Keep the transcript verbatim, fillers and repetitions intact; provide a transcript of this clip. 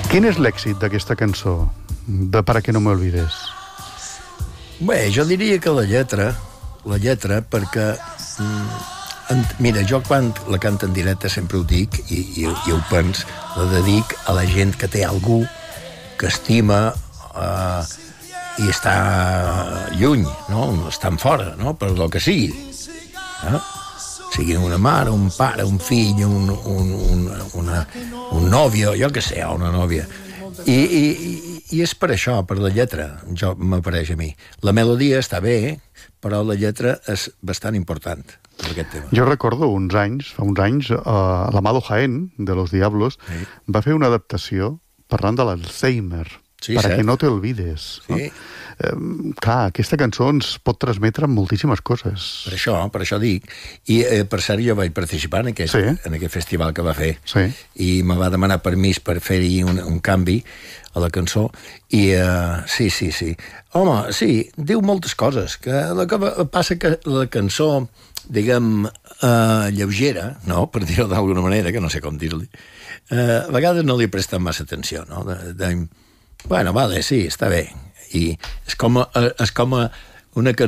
Quin és l'èxit d'aquesta cançó, de Para que no me olvides? Bé, jo diria que la lletra, la lletra, perquè... Mm, en, mira, jo quan la canto en directe sempre ho dic, i, i, i ho pens, la dedic a la gent que té algú que estima eh, i està lluny, no? Estan fora, no? Per el que sigui. Eh? Sigui una mare, un pare, un fill, un, un, un, una, un nòvio, jo què sé, una nòvia. I, i, i és per això, per la lletra, jo m'apareix a mi. La melodia està bé, però la lletra és bastant important per aquest tema. Jo recordo uns anys, fa uns anys, uh, l'Amado Jaén, de Los Diablos, sí. va fer una adaptació parlant de l'Alzheimer, sí, Para cert. que no te olvides. Sí. No? Eh, clar, aquesta cançó ens pot transmetre moltíssimes coses. Per això, per això dic. I, eh, per cert, jo vaig participar en aquest, sí. en aquest festival que va fer. Sí. I me va demanar permís per fer-hi un, un canvi a la cançó. I uh, sí, sí, sí. Home, sí, diu moltes coses. Que la que passa que la cançó, diguem, uh, lleugera, no?, per dir-ho d'alguna manera, que no sé com dir-li, uh, a vegades no li presten massa atenció, no? De, de, bueno, vale, sí, està bé. I és com, a, és com a una cançó